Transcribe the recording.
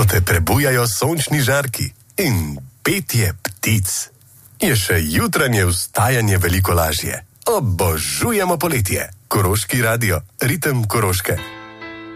ko te prebujajo sončni žarki in petje ptic. Je še jutranje vstajanje veliko lažje. Obožujemo poletje. Koroški radio, ritem Koroške.